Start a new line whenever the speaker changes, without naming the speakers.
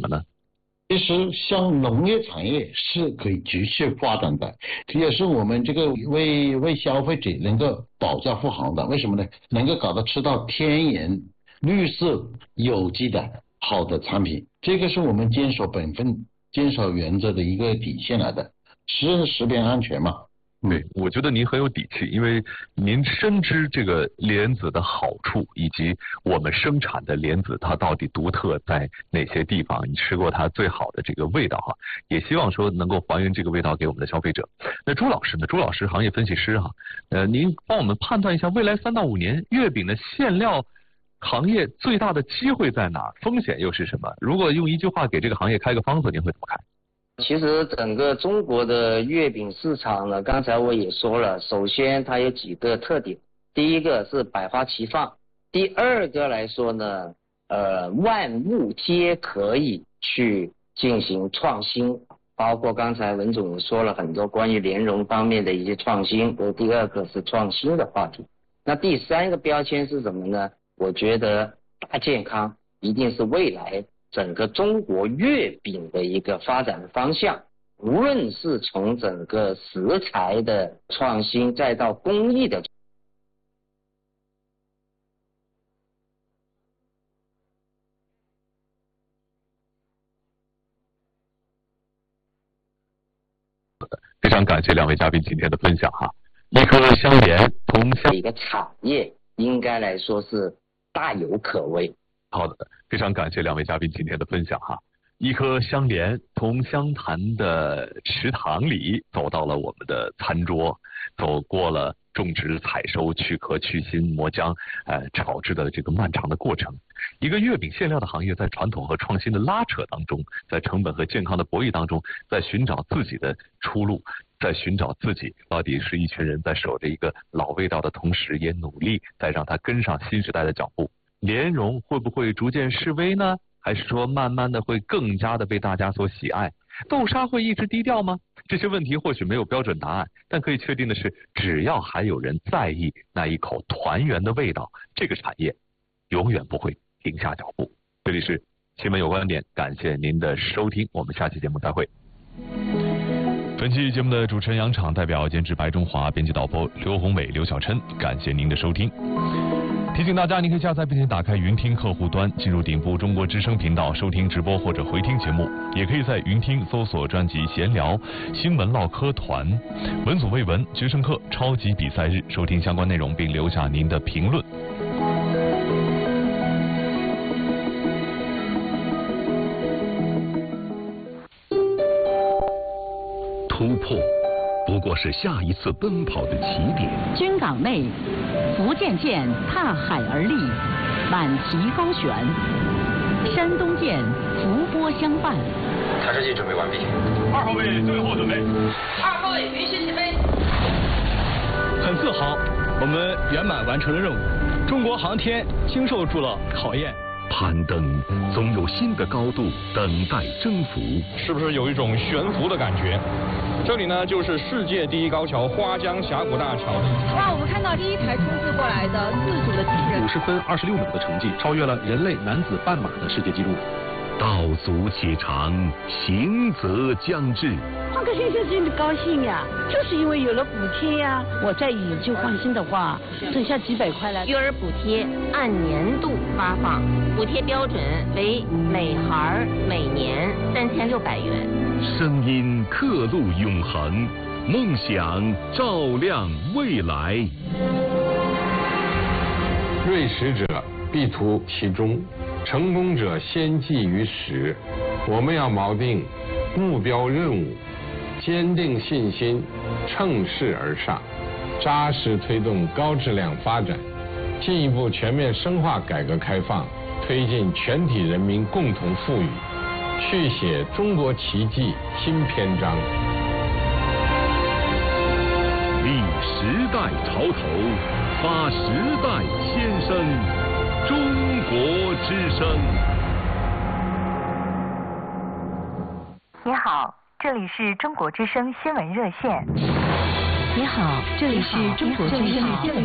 么呢？
其实像农业产业是可以继续发展的，也是我们这个为消费者能够保驾护航的。为什么呢？能够搞到吃到天然、绿色、有机的好的产品，这个是我们坚守本分、坚守原则的一个底线来的，食品安全嘛。
对，我觉得您很有底气，因为您深知这个莲子的好处，以及我们生产的莲子它到底独特在哪些地方。你吃过它最好的这个味道哈，也希望说能够还原这个味道给我们的消费者。那朱老师呢？朱老师行业分析师哈，您帮我们判断一下未来3到5年月饼的馅料行业最大的机会在哪儿？风险又是什么？如果用一句话给这个行业开个方子，您会怎么开？
其实整个中国的月饼市场呢，刚才我也说了，首先它有几个特点，第一个是百花齐放，第二个来说呢，万物皆可以去进行创新，包括刚才文总也说了很多关于莲蓉方面的一些创新，第二个是创新的话题。那第三个标签是什么呢？我觉得大健康一定是未来整个中国月饼的一个发展的方向，无论是从整个食材的创新，再到工艺的。
非常感谢2位嘉宾今天的分享哈。一颗相连同乡
一个产业应该来说是大有可为。
好的，非常感谢2位嘉宾今天的分享哈。一颗相连同乡谈的池塘里，走到了我们的餐桌，走过了种植、采收、去壳、去芯、磨浆、炒制的这个漫长的过程。一个月饼馅料的行业，在传统和创新的拉扯当中，在成本和健康的博弈当中，在寻找自己的出路，在寻找自己到底是一群人在守着一个老味道的同时，也努力在让它跟上新时代的脚步。莲蓉会不会逐渐式微呢？还是说慢慢的会更加的被大家所喜爱？豆沙会一直低调吗？这些问题或许没有标准答案，但可以确定的是，只要还有人在意那一口团圆的味道，这个产业永远不会停下脚步。这里是新闻有观点，感谢您的收听，我们下期节目再会。本期节目的主持人杨昶，代表监制白中华，编辑导播刘宏伟、刘小琛，感谢您的收听。提醒大家，您可以下载并且打开云听客户端，进入顶部中国之声频道收听直播或者回听节目，也可以在云听搜索专辑闲聊、新闻唠嗑团、文组未文、决胜课、超级比赛日收听相关内容，并留下您的评论。
突破不过是下一次奔跑的起点。
军港内，福建舰踏海而立，满旗高悬；山东舰伏波相伴。
抬车器准备完毕。
2号位最后准备。
2号位允许起飞。
很自豪，我们圆满完成了任务。中国航天经受住了考验。
攀登总有新的高度等待征服，
是不是有一种悬浮的感觉？这里呢，就是世界第一高桥花江峡谷大桥。
哇，我们看到第一台冲刺过来的自主的机器人
，50分26秒的成绩，超越了人类男子半马的世界纪录。
道阻且长，行则将至。
换个先生真的高兴呀，就是因为有了补贴呀。我再以旧换新的话，省下几百块来。
育儿补贴按年度发放，补贴标准为每孩每年3600元。
声音刻录永恒，梦想照亮未来。
锐识者必图其中，成功者先记于始。我们要锚定目标任务，坚定信心，乘势而上，扎实推动高质量发展，进一步全面深化改革开放，推进全体人民共同富裕，续写中国奇迹新篇章。
立时代潮头，发时代先声，中国之声。
你好，这里是中国之声新闻热线。
你好，这里是中国之声新闻